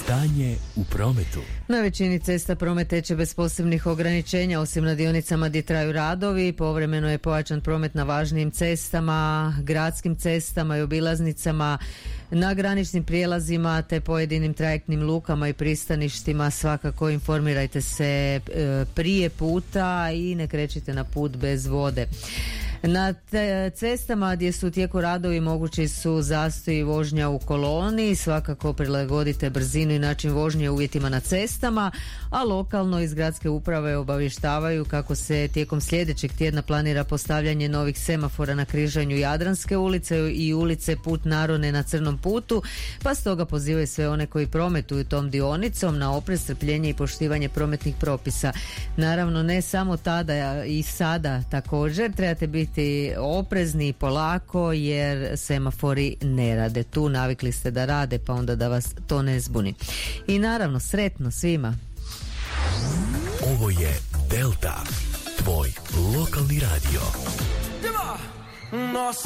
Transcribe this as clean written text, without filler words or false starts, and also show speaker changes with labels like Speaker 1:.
Speaker 1: Stanje u prometu.
Speaker 2: Na većini cesta promet teče bez posebnih ograničenja, osim na dionicama gdje traju radovi. Povremeno je pojačan promet na važnijim cestama, gradskim cestama i obilaznicama, na graničnim prijelazima te pojedinim trajektnim lukama i pristaništima. Svakako informirajte se prije puta i ne krećite na put bez vode. Na cestama gdje su u tijeku radovi mogući su zastoji vožnja u koloni. Svakako prilagodite brzinu i način vožnje uvjetima na cestama, a lokalno iz gradske uprave obavještavaju kako se tijekom sljedećeg tjedna planira postavljanje novih semafora na križanju Jadranske ulice i ulice Put Narone na Crnom putu, pa stoga pozivaju sve one koji prometuju tom dionicom na oprez, strpljenje i poštivanje prometnih propisa. Naravno, ne samo tada i sada također trebate biti oprezni i polako, jer semafori ne rade. Tu navikli ste da rade, pa onda da vas to ne zbuni. I naravno, sretno svima.
Speaker 1: Ovo je Delta, tvoj lokalni radio.